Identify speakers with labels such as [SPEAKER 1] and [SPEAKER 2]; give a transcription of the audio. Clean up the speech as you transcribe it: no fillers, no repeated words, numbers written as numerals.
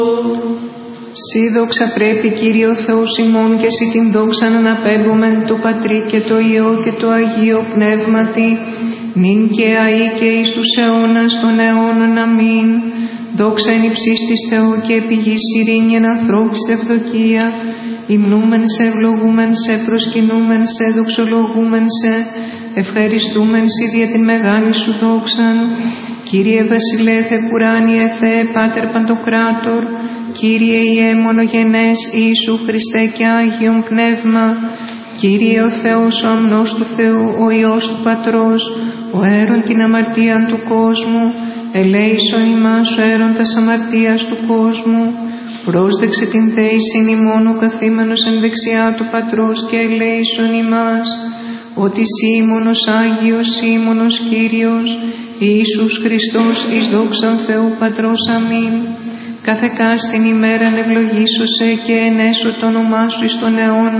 [SPEAKER 1] Σύ δόξα πρέπει, Κύριε ο Θεός ημών, και σύ την δόξα να αναπέμπομεν του Πατρί και το Υιό και το Αγίο Πνεύματι, νυν και αεί και εις τους αιώνας των αιώνων. Αμήν. Δόξα εν υψής της Θεού και επί γης ειρήνη εν ανθρώπης ευδοκία. Υμνούμεν σε, ευλογούμεν σε, προσκυνούμεν σε, δοξολογούμεν σε, ευχαριστούμεν σοι δια την μεγάλη σου δόξαν. Κύριε βασιλέθε ουράνιε Θεέ Πάτερ Παντοκράτορ, Κύριε Ιε μονογενές Ιησού Χριστέ και Άγιον Πνεύμα, Κύριε ο Θεός ο αμνός του Θεού, ο Υιός του Πατρός, ο αίρον την αμαρτίαν του κόσμου, ελέησον ημάς ο αίρον τας αμαρτίας του κόσμου, πρόσδεξε την θέησιν ημών ο καθήμενος εν δεξιά του Πατρός και ελέησον ημάς, ότι σύ μόνος Άγιος, σύ μόνος Κύριος, Ιησούς Χριστός εις δόξαν Θεού Πατρός. Αμήν. Κάθε κάστην ημέραν ευλογήσωσε και ενέσω το όνομά σου εις τον αιώνα.